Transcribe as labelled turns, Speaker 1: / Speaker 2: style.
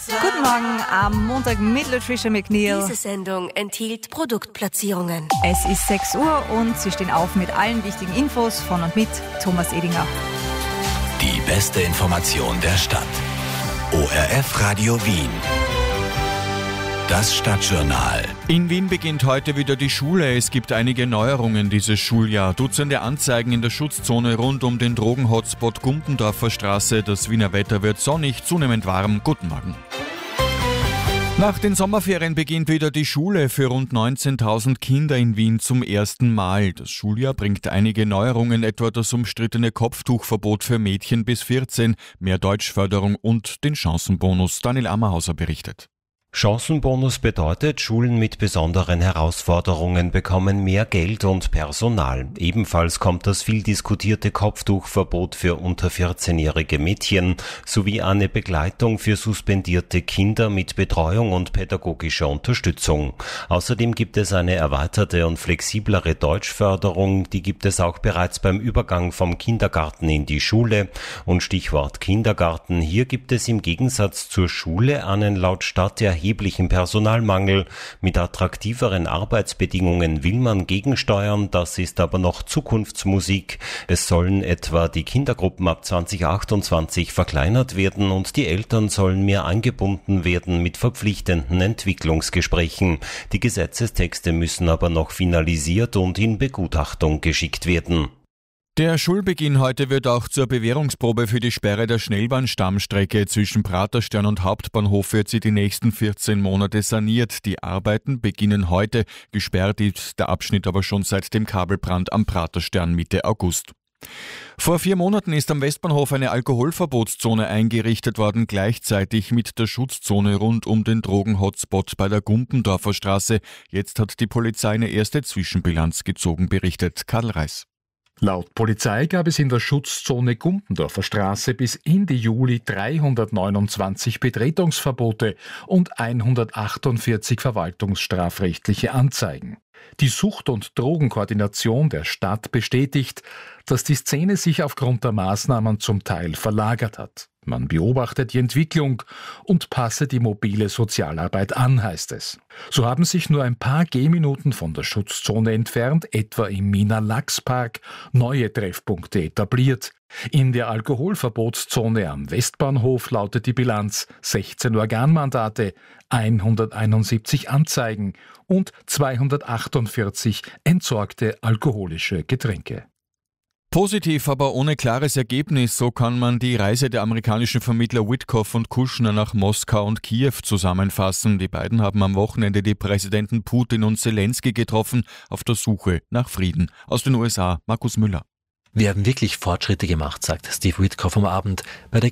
Speaker 1: Guten Morgen am Montag mit Latricia McNeil.
Speaker 2: Diese Sendung enthielt Produktplatzierungen.
Speaker 1: Es ist 6 Uhr und Sie stehen auf mit allen wichtigen Infos von und mit Thomas Edinger.
Speaker 3: Die beste Information der Stadt. ORF Radio Wien. Das Stadtjournal.
Speaker 4: In Wien beginnt heute wieder die Schule. Es gibt einige Neuerungen dieses Schuljahr. Dutzende Anzeigen in der Schutzzone rund um den Drogenhotspot Gumpendorfer Straße. Das Wiener Wetter wird sonnig, zunehmend warm. Guten Morgen. Nach den Sommerferien beginnt wieder die Schule für rund 19.000 Kinder in Wien zum ersten Mal. Das Schuljahr bringt einige Neuerungen, etwa das umstrittene Kopftuchverbot für Mädchen bis 14, mehr Deutschförderung und den Chancenbonus. Daniel Ammerhauser berichtet.
Speaker 5: Chancenbonus bedeutet, Schulen mit besonderen Herausforderungen bekommen mehr Geld und Personal. Ebenfalls kommt das viel diskutierte Kopftuchverbot für unter 14-jährige Mädchen sowie eine Begleitung für suspendierte Kinder mit Betreuung und pädagogischer Unterstützung. Außerdem gibt es eine erweiterte und flexiblere Deutschförderung, die gibt es auch bereits beim Übergang vom Kindergarten in die Schule. Und Stichwort Kindergarten, hier gibt es im Gegensatz zur Schule einen laut Stadt erheblichen Personalmangel. Mit attraktiveren Arbeitsbedingungen will man gegensteuern, das ist aber noch Zukunftsmusik. Es sollen etwa die Kindergruppen ab 2028 verkleinert werden und die Eltern sollen mehr eingebunden werden mit verpflichtenden Entwicklungsgesprächen. Die Gesetzestexte müssen aber noch finalisiert und in Begutachtung geschickt werden.
Speaker 4: Der Schulbeginn heute wird auch zur Bewährungsprobe für die Sperre der Schnellbahnstammstrecke. Zwischen Praterstern und Hauptbahnhof wird sie die nächsten 14 Monate saniert. Die Arbeiten beginnen heute. Gesperrt ist der Abschnitt aber schon seit dem Kabelbrand am Praterstern Mitte August. Vor 4 Monaten ist am Westbahnhof eine Alkoholverbotszone eingerichtet worden, gleichzeitig mit der Schutzzone rund um den Drogenhotspot bei der Gumpendorfer Straße. Jetzt hat die Polizei eine erste Zwischenbilanz gezogen, berichtet Karl Reis.
Speaker 6: Laut Polizei gab es in der Schutzzone Gumpendorfer Straße bis Ende Juli 329 Betretungsverbote und 148 verwaltungsstrafrechtliche Anzeigen. Die Sucht- und Drogenkoordination der Stadt bestätigt, dass die Szene sich aufgrund der Maßnahmen zum Teil verlagert hat. Man beobachtet die Entwicklung und passe die mobile Sozialarbeit an, heißt es. So haben sich nur ein paar Gehminuten von der Schutzzone entfernt, etwa im Mina-Lachs-Park, neue Treffpunkte etabliert. In der Alkoholverbotszone am Westbahnhof lautet die Bilanz 16 Organmandate, 171 Anzeigen und 248 entsorgte alkoholische Getränke.
Speaker 4: Positiv, aber ohne klares Ergebnis, so kann man die Reise der amerikanischen Vermittler Witkoff und Kushner nach Moskau und Kiew zusammenfassen. Die beiden haben am Wochenende die Präsidenten Putin und Zelensky getroffen, auf der Suche nach Frieden. Aus den USA, Markus Müller.
Speaker 7: Wir haben wirklich Fortschritte gemacht, sagt Steve Witkoff am Abend bei der